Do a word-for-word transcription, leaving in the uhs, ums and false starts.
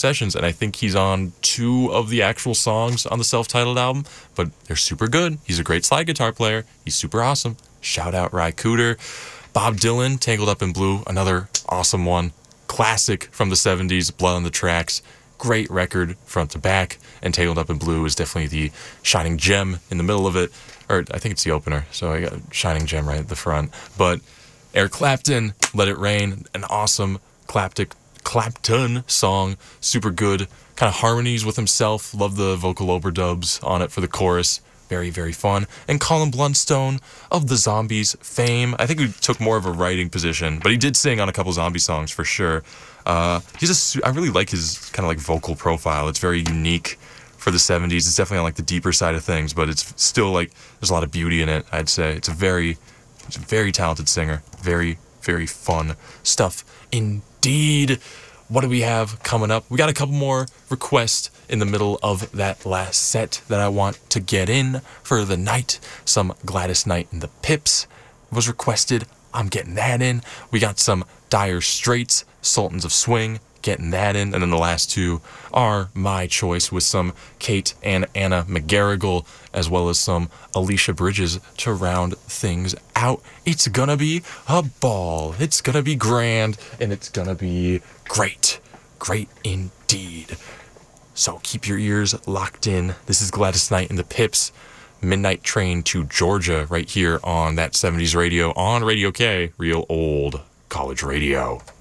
sessions, and I think he's on two of the actual songs on the self-titled album, but they're super good. He's a great slide guitar player. He's super awesome. Shout out Ry Cooder. Bob Dylan, Tangled Up in Blue, another awesome one. Classic from the seventies, Blood on the Tracks. Great record front to back, and Tangled Up in Blue is definitely the shining gem in the middle of it, or I think it's the opener, so I got shining gem right at the front. But Eric Clapton, Let It Rain, an awesome Claptic, Clapton song, super good, kind of harmonies with himself, love the vocal overdubs on it for the chorus, very, very fun. And Colin Blunstone of the Zombies fame, I think he took more of a writing position, but he did sing on a couple zombie songs for sure. Uh, he's a, I really like his kind of like vocal profile. It's very unique for the seventies. It's definitely on like the deeper side of things, but it's still like there's a lot of beauty in it, I'd say. It's a very, it's a very talented singer. Very, very fun stuff indeed. What do we have coming up? We got a couple more requests in the middle of that last set that I want to get in for the night. Some Gladys Knight and the Pips was requested. I'm getting that in. We got some Dire Straits, Sultans of Swing, getting that in. And then the last two are my choice with some Kate and Anna McGarrigle, as well as some Alicia Bridges to round things out. It's gonna be a ball. It's gonna be grand, and it's gonna be great. Great indeed. So keep your ears locked in. This is Gladys Knight and the Pips. Midnight Train to Georgia right here on that seventies radio on Radio K, real old college radio.